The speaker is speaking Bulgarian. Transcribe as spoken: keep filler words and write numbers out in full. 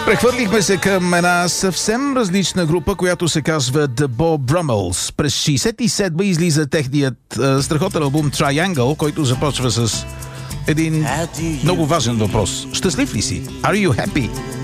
Прехвърлихме се към една съвсем различна група, която се казва The Beau Brummels. През шейсет и седма излиза техният а, страхотен албум Triangle, който започва с един много важен въпрос. Щастлив ли си? Are you happy?